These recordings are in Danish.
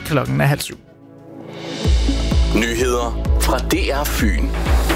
Klokken er 6:30. Nyheder fra DR Fyn.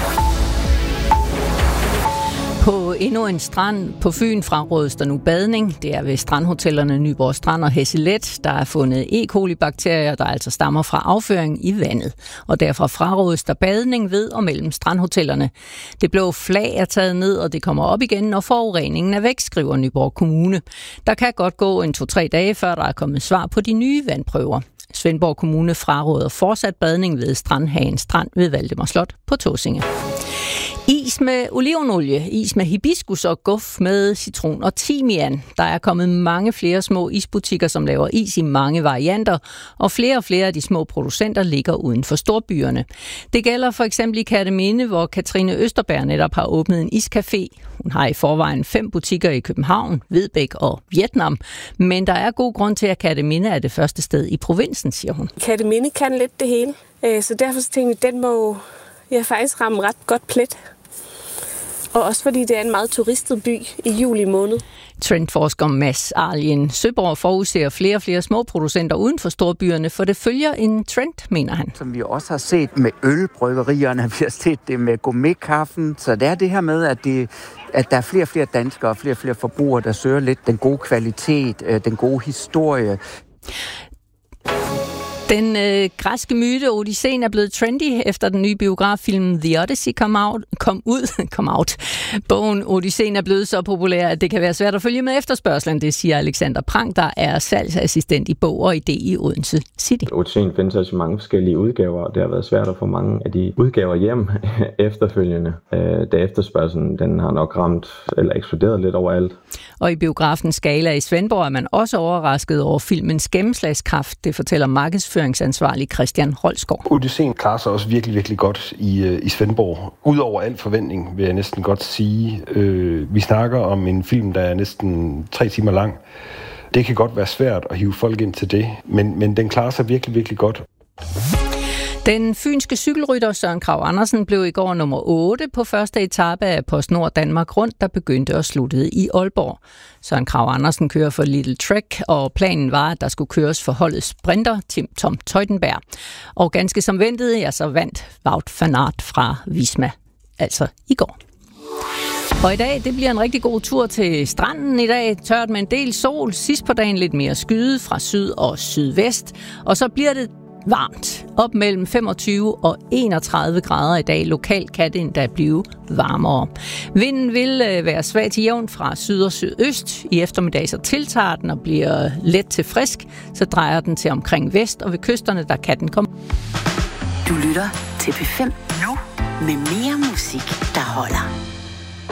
På endnu en strand på Fyn frarådes der nu badning. Det er ved strandhotellerne Nyborg Strand og Hesselet, der er fundet E. coli-bakterier, der altså stammer fra afføring i vandet. Og derfor frarådes der badning ved og mellem strandhotellerne. Det blå flag er taget ned, og det kommer op igen, når forureningen er væk, skriver Nyborg Kommune. Der kan godt gå 2-3 dage, før der er kommet svar på de nye vandprøver. Svendborg Kommune fraråder fortsat badning ved Strandhagen Strand ved Valdemar Slot på Tåsinge. Is med olivenolie, is med hibiskus og guf med citron og timian. Der er kommet mange flere små isbutikker, som laver is i mange varianter, og flere af de små producenter ligger uden for storbyerne. Det gælder for eksempel i Kerteminde, hvor Katrine Østerberg netop har åbnet en iscafé. Hun har i forvejen 5 butikker i København, Vedbæk og Vietnam. Men der er god grund til, at Kerteminde er det første sted i provinsen, siger hun. Kerteminde kan lidt det hele, så derfor tænkte jeg, den må faktisk ramme ret godt plet. Og også fordi det er en meget turistet by i juli måned. Trendforsker Mads Arlien Søborg forudser flere og flere små producenter uden for storbyerne, for det følger en trend, mener han. Som vi også har set med ølbryggerierne, vi har set det med gourmetkaffen. Så det er det her med, at der er flere og flere danskere og flere og flere forbrugere, der søger lidt den gode kvalitet, den gode historie. Den græske myte Odysseen er blevet trendy efter den nye biograffilm The Odyssey kom ud. Bogen Odysseen er blevet så populær, at det kan være svært at følge med efterspørgselen, det siger Alexander Prang, der er salgsassistent i Bog og Idé i Odense City. Odysseen findes også i mange forskellige udgaver, og det har været svært at få mange af de udgaver hjem efterfølgende. Da efterspørgselen den har nok ramt eller eksploderet lidt overalt. Og i biografen Skala i Svendborg er man også overrasket over filmens gennemslagskraft. Det fortæller markedsføringsansvarlig Christian Rolsgaard. Odysseen klarer sig også virkelig, virkelig godt i Svendborg. Udover al forventning, vil jeg næsten godt sige. Vi snakker om en film, der er næsten 3 timer lang. Det kan godt være svært at hive folk ind til det, men den klarer sig virkelig, virkelig godt. Den fynske cykelrytter Søren Kragh Andersen blev i går nummer 8 på første etape af PostNord Danmark Rundt, der begyndte og sluttede i Aalborg. Søren Kragh Andersen kører for Little Trek, og planen var, at der skulle køres for holdets sprinter Tom Teutenberg. Og ganske som ventet, så vandt Wout van Aert fra Visma, altså i går. Og i dag, det bliver en rigtig god tur til stranden i dag. Tørt med en del sol, sidst på dagen lidt mere skyde fra syd og sydvest. Og så bliver det varmt. Op mellem 25 og 31 grader i dag. Lokalt kan det endda blive varmere. Vinden vil være svag til jævn fra syd og sydøst. I eftermiddag så tiltager den og bliver let til frisk. Så drejer den til omkring vest, og ved kysterne der kan den komme. Du lytter til P5 nu med mere musik, der holder.